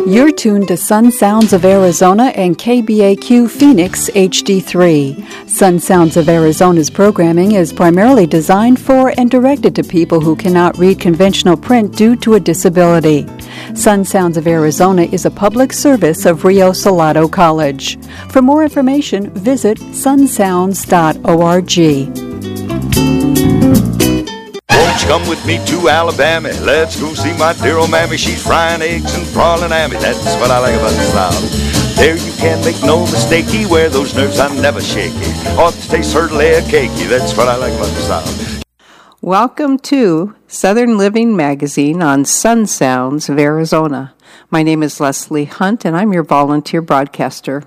You're tuned to Sun Sounds of Arizona and KBAQ Phoenix HD3. Sun Sounds of Arizona's programming is primarily designed for and directed to people who cannot read conventional print due to a disability. Sun Sounds of Arizona is a public service of Rio Salado College. For more information, visit sunsounds.org. Come with me to Alabama. Let's go see my dear old mammy. She's frying eggs and prawling at me. That's what I like about the South. There you can't make no mistakey. Where those nerves I'm never shaky. Ought to taste certainly a cakey. That's what I like about the South. Welcome to Southern Living Magazine on Sun Sounds of Arizona. My name is Leslie Hunt, and I'm your volunteer broadcaster.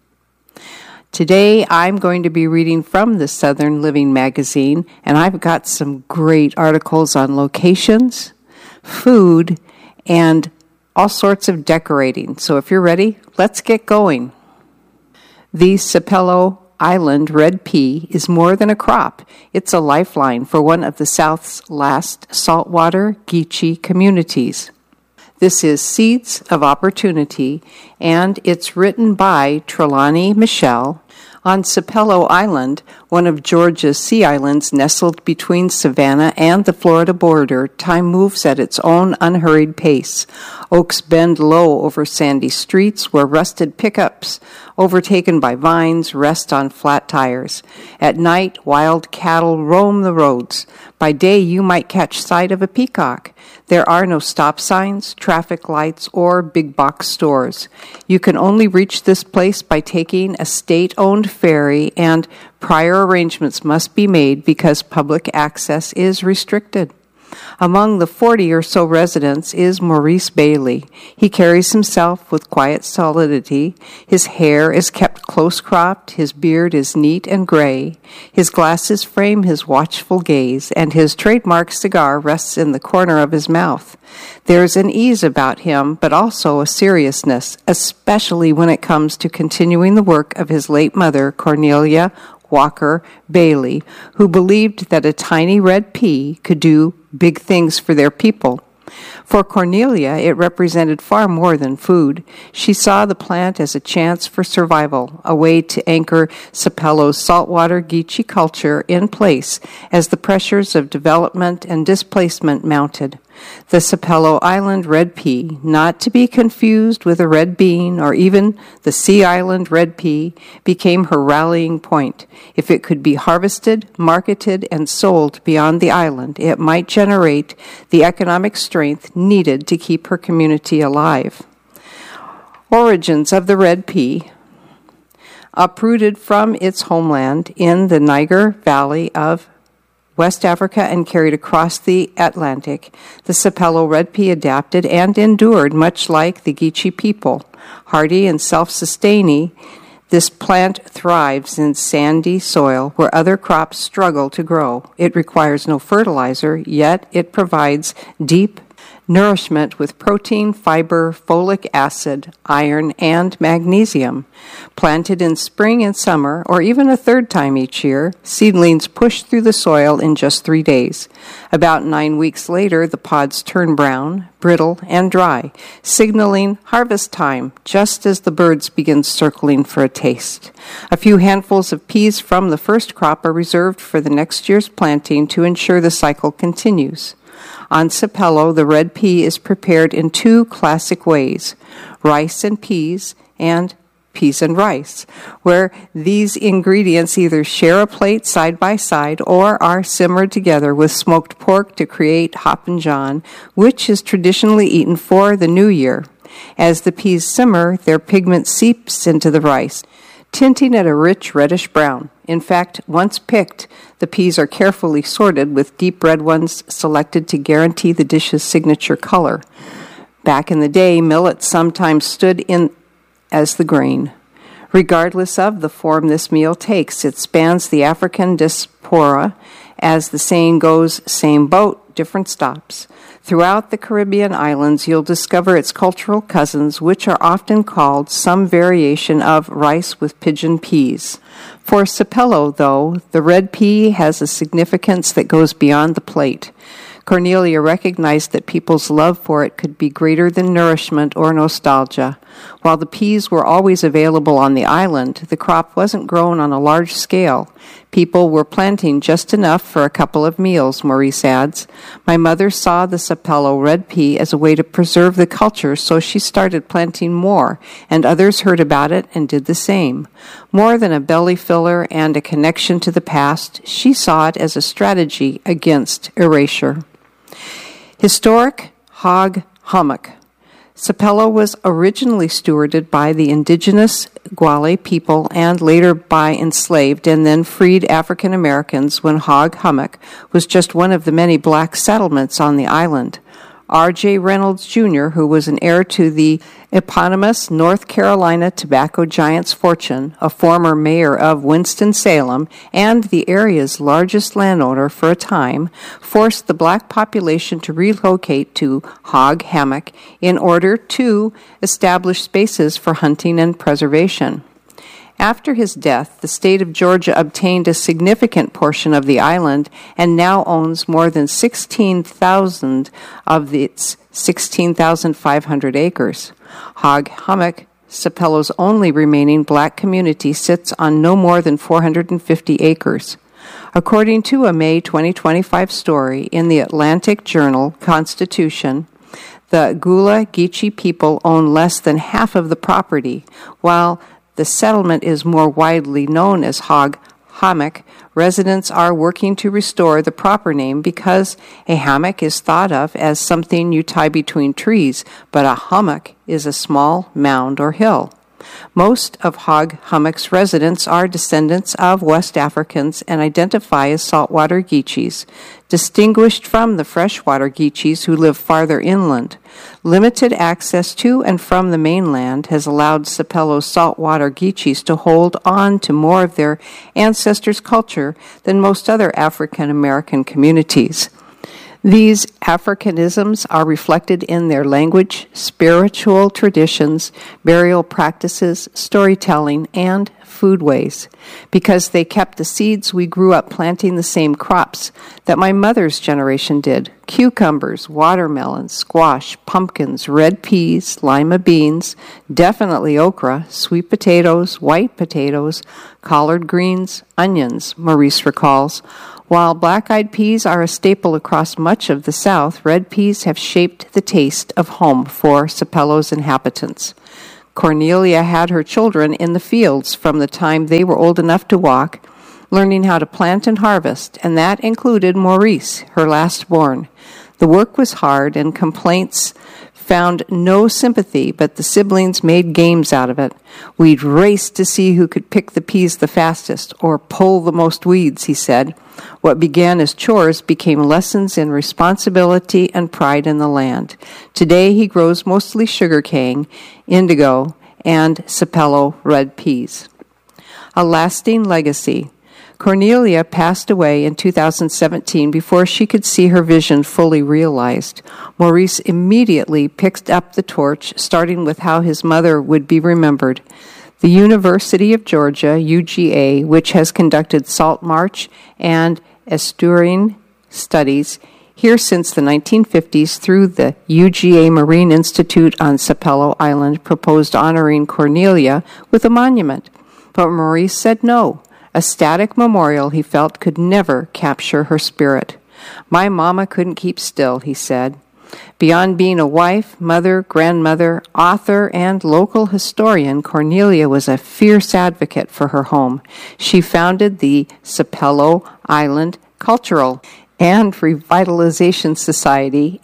Today, I'm going to be reading from the Southern Living Magazine, and I've got some great articles on locations, food, and all sorts of decorating. So if you're ready, let's get going. The Sapelo Island red pea is more than a crop. It's a lifeline for one of the South's last saltwater Geechee communities. This is Seeds of Opportunity, and it's written by Trelawney Michelle. On Sapelo Island, one of Georgia's sea islands nestled between Savannah and the Florida border, time moves at its own unhurried pace. Oaks bend low over sandy streets where rusted pickups, overtaken by vines, rest on flat tires. At night, wild cattle roam the roads. By day, you might catch sight of a peacock. There are no stop signs, traffic lights, or big box stores. You can only reach this place by taking a state-owned ferry, and prior arrangements must be made because public access is restricted. Among the 40 or so residents is Maurice Bailey. He carries himself with quiet solidity. His hair is kept close-cropped, his beard is neat and gray. His glasses frame his watchful gaze, and his trademark cigar rests in the corner of his mouth. There's an ease about him, but also a seriousness, especially when it comes to continuing the work of his late mother, Cornelia Walker Bailey, who believed that a tiny red pea could do big things for their people. For Cornelia, it represented far more than food. She saw the plant as a chance for survival, a way to anchor Sapelo's saltwater Geechee culture in place as the pressures of development and displacement mounted. The Sapelo Island red pea, not to be confused with a red bean or even the Sea Island red pea, became her rallying point. If it could be harvested, marketed, and sold beyond the island, it might generate the economic strength needed to keep her community alive. Origins of the red pea. Uprooted from its homeland in the Niger Valley of West Africa and carried across the Atlantic, the Sapelo red pea adapted and endured much like the Geechee people. Hardy and self-sustaining, this plant thrives in sandy soil where other crops struggle to grow. It requires no fertilizer, yet it provides deep nourishment with protein, fiber, folic acid, iron, and magnesium. Planted in spring and summer, or even a third time each year, seedlings push through the soil in just 3 days. About 9 weeks later, the pods turn brown, brittle, and dry, signaling harvest time just as the birds begin circling for a taste. A few handfuls of peas from the first crop are reserved for the next year's planting to ensure the cycle continues. On Sapelo, the red pea is prepared in two classic ways, rice and peas and rice, where these ingredients either share a plate side by side or are simmered together with smoked pork to create Hoppin' John, which is traditionally eaten for the New Year. As the peas simmer, their pigment seeps into the rice, tinting it a rich reddish brown. In fact, once picked, the peas are carefully sorted with deep red ones selected to guarantee the dish's signature color. Back in the day, millet sometimes stood in as the grain. Regardless of the form this meal takes, it spans the African diaspora. As the saying goes, same boat, different stops. Throughout the Caribbean islands, you'll discover its cultural cousins, which are often called some variation of rice with pigeon peas. For Sapelo, though, the red pea has a significance that goes beyond the plate. Cornelia recognized that people's love for it could be greater than nourishment or nostalgia. While the peas were always available on the island, the crop wasn't grown on a large scale. People were planting just enough for a couple of meals, Maurice adds. My mother saw the Sapelo red pea as a way to preserve the culture, so she started planting more, and others heard about it and did the same. More than a belly filler and a connection to the past, she saw it as a strategy against erasure. Historic hog hummock. Sapelo was originally stewarded by the indigenous Gwale people and later by enslaved and then freed African Americans when Hog Hummock was just one of the many black settlements on the island. R.J. Reynolds, Jr., who was an heir to the eponymous North Carolina tobacco giant's fortune, a former mayor of Winston-Salem, and the area's largest landowner for a time, forced the black population to relocate to Hog Hammock in order to establish spaces for hunting and preservation. After his death, the state of Georgia obtained a significant portion of the island and now owns more than 16,000 of its 16,500 acres. Hog Hummock, Sapelo's only remaining black community, sits on no more than 450 acres. According to a May 2025 story in the Atlantic Journal-Constitution, the Gula Geechee people own less than half of the property, while the settlement is more widely known as Hog Hammock. Residents are working to restore the proper name because a hammock is thought of as something you tie between trees, but a hummock is a small mound or hill. Most of Hog Hummock's residents are descendants of West Africans and identify as saltwater Geechees, distinguished from the freshwater Geechees who live farther inland. Limited access to and from the mainland has allowed Sapelo's saltwater Geechees to hold on to more of their ancestors' culture than most other African American communities. These Africanisms are reflected in their language, spiritual traditions, burial practices, storytelling, and foodways, because they kept the seeds we grew up planting the same crops that my mother's generation did: cucumbers, watermelons, squash, pumpkins, red peas, lima beans, definitely okra, sweet potatoes, white potatoes, collard greens, onions, Maurice recalls. While black-eyed peas are a staple across much of the South, red peas have shaped the taste of home for Sapelo's inhabitants. Cornelia had her children in the fields from the time they were old enough to walk, learning how to plant and harvest, and that included Maurice, her last born. The work was hard, and complaints found no sympathy, but the siblings made games out of it. We'd race to see who could pick the peas the fastest, or pull the most weeds, he said. What began as chores became lessons in responsibility and pride in the land. Today he grows mostly sugarcane, indigo, and Sapelo red peas. A lasting legacy. Cornelia passed away in 2017 before she could see her vision fully realized. Maurice immediately picked up the torch, starting with how his mother would be remembered. The University of Georgia, UGA, which has conducted salt marsh and estuarine studies here since the 1950s through the UGA Marine Institute on Sapelo Island, proposed honoring Cornelia with a monument. But Maurice said no. A static memorial, he felt, could never capture her spirit. My mama couldn't keep still, he said. Beyond being a wife, mother, grandmother, author, and local historian, Cornelia was a fierce advocate for her home. She founded the Sapelo Island Cultural and Revitalization Society,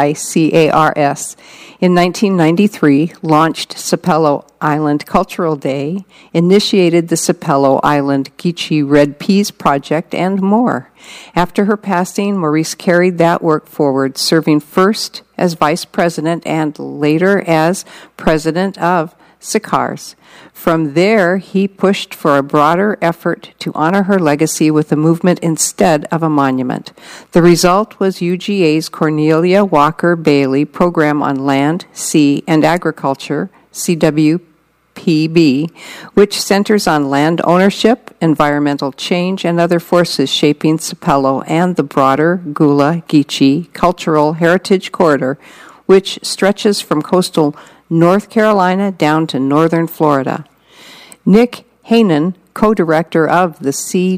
SICARS. In 1993, launched Sapelo Island Cultural Day, initiated the Sapelo Island Geechee Red Peas Project, and more. After her passing, Maurice carried that work forward, serving first as vice president and later as president of SICARS. From there, he pushed for a broader effort to honor her legacy with a movement instead of a monument. The result was UGA's Cornelia Walker Bailey Program on Land, Sea, and Agriculture, CWPA, which centers on land ownership, environmental change, and other forces shaping Sapelo and the broader Gula-Geechee Cultural Heritage Corridor, which stretches from coastal North Carolina down to northern Florida. Nick Hainan, co-director of the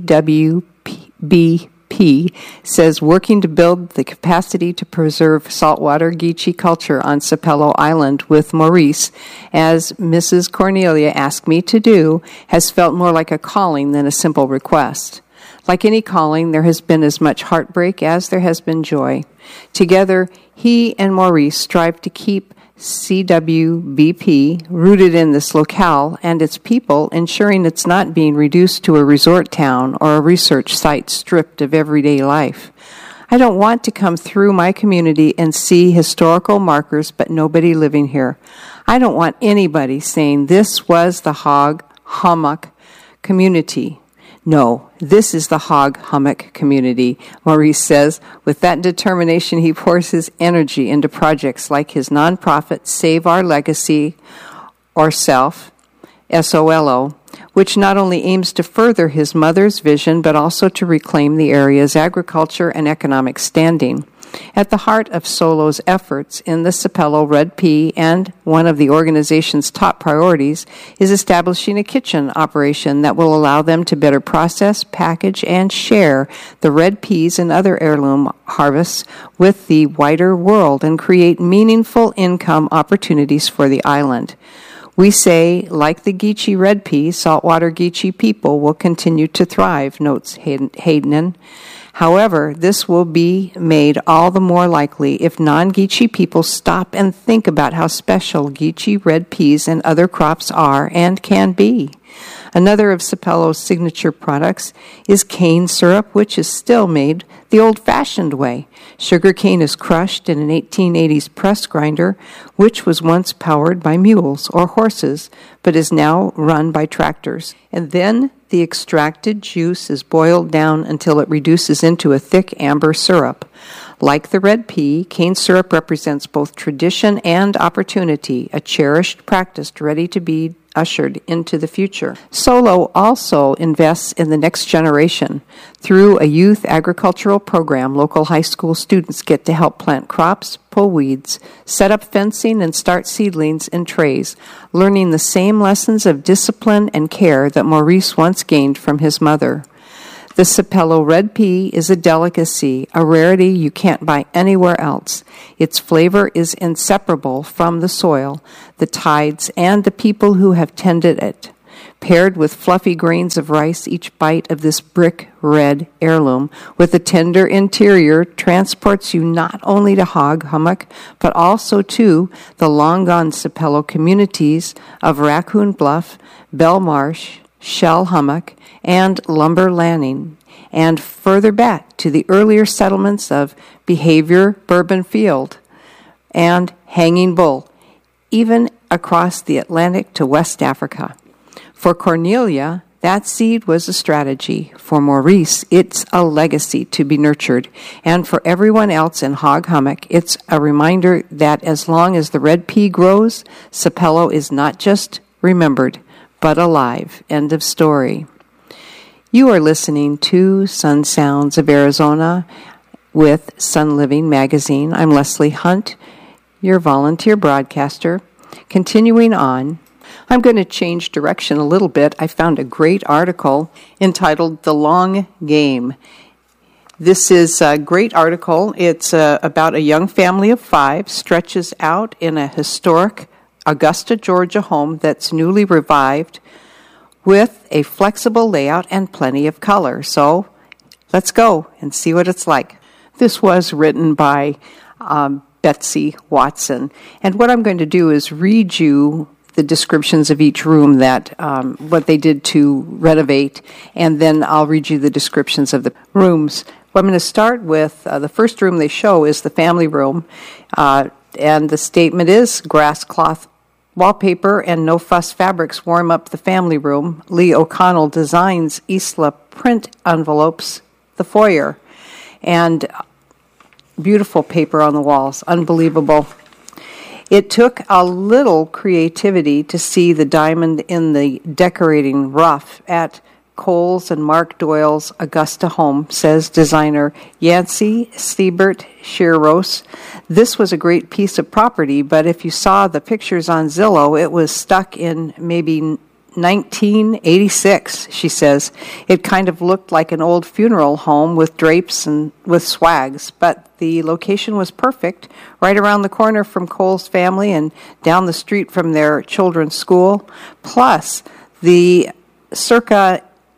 CWBP, says working to build the capacity to preserve saltwater Geechee culture on Sapelo Island with Maurice, as Mrs. Cornelia asked me to do, has felt more like a calling than a simple request. Like any calling, there has been as much heartbreak as there has been joy. Together, he and Maurice strive to keep CWBP rooted in this locale and its people, ensuring it's not being reduced to a resort town or a research site stripped of everyday life. I don't want to come through my community and see historical markers but nobody living here. I don't want anybody saying this was the Hog Hummock community. No, this is the Hog Hummock community, Maurice says. With that determination, he pours his energy into projects like his nonprofit Save Our Legacy, or SELF, SOLO, which not only aims to further his mother's vision, but also to reclaim the area's agriculture and economic standing. At the heart of Solo's efforts in the Sapelo Red Pea, and one of the organization's top priorities, is establishing a kitchen operation that will allow them to better process, package, and share the red peas and other heirloom harvests with the wider world and create meaningful income opportunities for the island. We say, like the Geechee red pea, saltwater Geechee people will continue to thrive, notes Hayden. However, this will be made all the more likely if non-Geechee people stop and think about how special Geechee red peas and other crops are and can be. Another of Sapelo's signature products is cane syrup, which is still made the old-fashioned way. Sugar cane is crushed in an 1880s press grinder, which was once powered by mules or horses, but is now run by tractors. And then the extracted juice is boiled down until it reduces into a thick amber syrup. Like the red pea, cane syrup represents both tradition and opportunity, a cherished practice ready to be ushered into the future. Solo also invests in the next generation. Through a youth agricultural program, local high school students get to help plant crops, pull weeds, set up fencing, and start seedlings in trays, learning the same lessons of discipline and care that Maurice once gained from his mother. The Sapelo red pea is a delicacy, a rarity you can't buy anywhere else. Its flavor is inseparable from the soil, the tides, and the people who have tended it. Paired with fluffy grains of rice, each bite of this brick red heirloom with a tender interior transports you not only to Hog Hummock, but also to the long-gone Sapelo communities of Raccoon Bluff, Bell Marsh, Shell Hummock, and Lumber Landing, and further back to the earlier settlements of Behavior, Bourbon Field, and Hanging Bull, even across the Atlantic to West Africa. For Cornelia, that seed was a strategy. For Maurice, it's a legacy to be nurtured. And for everyone else in Hog Hummock, it's a reminder that as long as the red pea grows, Sapelo is not just remembered, but alive. End of story. You are listening to Sun Sounds of Arizona with Sun Living Magazine. I'm Leslie Hunt, your volunteer broadcaster. Continuing on, I'm going to change direction a little bit. I found a great article entitled The Long Game. This is a great article. It's about a young family of 5, stretches out in a historic Augusta, Georgia home that's newly revived with a flexible layout and plenty of color. So let's go and see what it's like. This was written by Betsy Watson. And what I'm going to do is read you the descriptions of each room, that what they did to renovate, and then I'll read you the descriptions of the rooms. Well, I'm going to start with the first room they show is the family room, and the statement is grass cloth wallpaper and no-fuss fabrics warm up the family room. Lee O'Connell designs Isla print envelopes, the foyer, and beautiful paper on the walls, unbelievable. It took a little creativity to see the diamond in the decorating rough at Coles and Mark Doyle's Augusta home, says designer Yancey Siebert Shiros. This was a great piece of property, but if you saw the pictures on Zillow, it was stuck in maybe 1986, she says. It kind of looked like an old funeral home with drapes and with swags, but the location was perfect, right around the corner from Cole's family and down the street from their children's school. Plus, the circa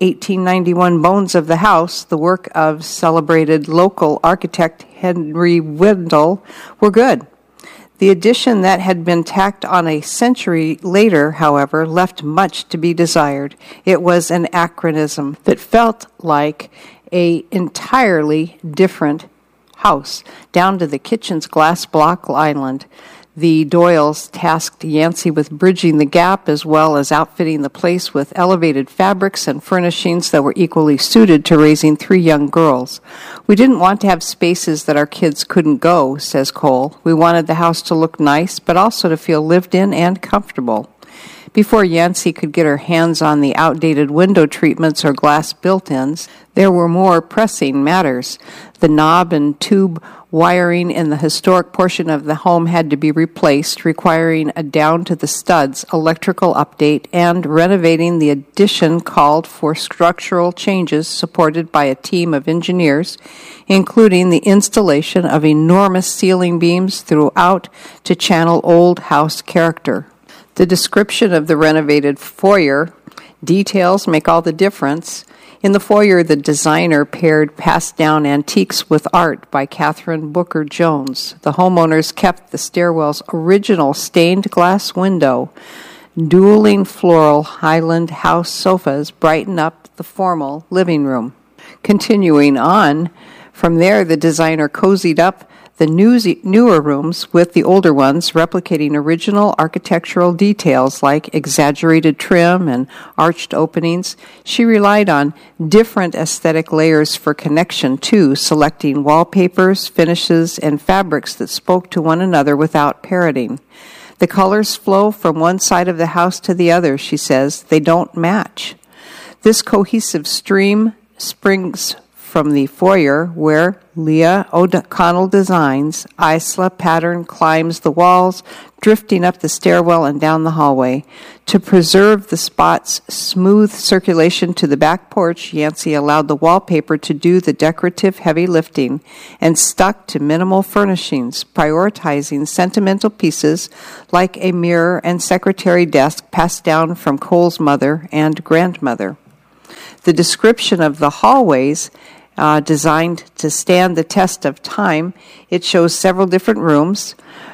1891 bones of the house, the work of celebrated local architect Henry Wendell, were good. The addition that had been tacked on a century later, however, left much to be desired. It was an anachronism that felt like an entirely different house, down to the kitchen's glass block island. The Doyles tasked Yancey with bridging the gap as well as outfitting the place with elevated fabrics and furnishings that were equally suited to raising 3 young girls. We didn't want to have spaces that our kids couldn't go, says Cole. We wanted the house to look nice, but also to feel lived in and comfortable. Before Yancey could get her hands on the outdated window treatments or glass built-ins, there were more pressing matters. The knob and tube wiring in the historic portion of the home had to be replaced, requiring a down-to-the-studs electrical update, and renovating the addition called for structural changes supported by a team of engineers, including the installation of enormous ceiling beams throughout to channel old house character. The description of the renovated foyer details make all the difference. In the foyer, the designer paired passed-down antiques with art by Catherine Booker Jones. The homeowners kept the stairwell's original stained glass window. Dueling floral Highland House sofas brighten up the formal living room. Continuing on, from there the designer cozied up the newer rooms with the older ones, replicating original architectural details like exaggerated trim and arched openings. She relied on different aesthetic layers for connection, too, selecting wallpapers, finishes, and fabrics that spoke to one another without parroting. The colors flow from one side of the house to the other, she says. They don't match. This cohesive stream springs from the foyer, where Leah O'Connell Designs Isla pattern climbs the walls, drifting up the stairwell and down the hallway. To preserve the spot's smooth circulation to the back porch, Yancey allowed the wallpaper to do the decorative heavy lifting and stuck to minimal furnishings, prioritizing sentimental pieces like a mirror and secretary desk passed down from Cole's mother and grandmother. The description of the hallways designed to stand the test of time. It shows several different rooms.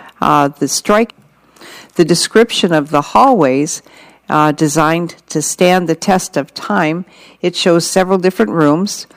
The description of the hallways designed to stand the test of time. It shows several different rooms.